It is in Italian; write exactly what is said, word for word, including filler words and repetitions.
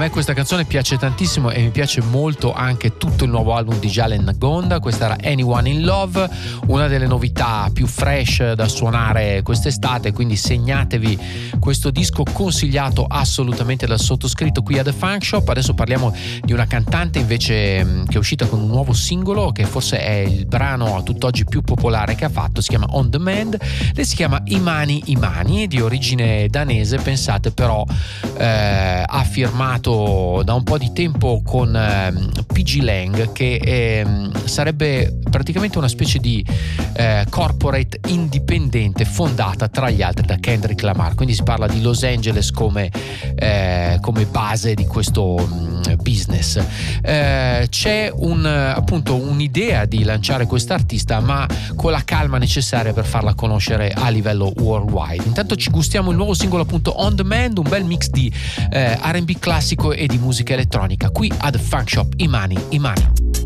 me questa canzone piace tantissimo e mi piace molto anche tutto il nuovo album di Jalen Ngonda. Questa era Anyone in Love, una delle novità più fresh da suonare quest'estate, quindi segnatevi questo disco consigliato assolutamente dal sottoscritto qui a The Funk Shop. Adesso parliamo di una cantante invece che è uscita con un nuovo singolo che forse è il brano a tutt'oggi più popolare che ha fatto, si chiama On Demand. Lei si chiama Imani Imani, di origine danese, pensate, però eh, ha firmato da un po' di tempo con eh, P G Lang, che eh, sarebbe praticamente una specie di eh, corporate indipendente fondata tra gli altri da Kendrick Lamar, quindi si parla di Los Angeles come, eh, come base di questo mh, business. Eh, c'è un, appunto un'idea di lanciare quest'artista, ma con la calma necessaria per farla conoscere a livello worldwide. Intanto ci gustiamo il nuovo singolo appunto On Demand, un bel mix di eh, R and B classico e di musica elettronica qui a The Funk Shop. Imani Imani.